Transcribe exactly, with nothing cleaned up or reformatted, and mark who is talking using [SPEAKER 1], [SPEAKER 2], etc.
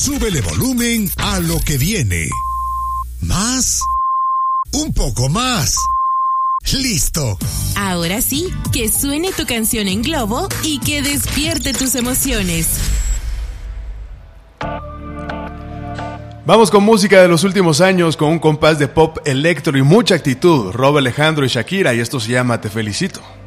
[SPEAKER 1] súbele volumen a lo que viene. ¿Más? Un poco más. ¡Listo!
[SPEAKER 2] Ahora sí, que suene tu canción en globo y que despierte tus emociones.
[SPEAKER 3] Vamos con música de los últimos años, con un compás de pop electro y mucha actitud. Rob Alejandro y Shakira, y esto se llama Te Felicito.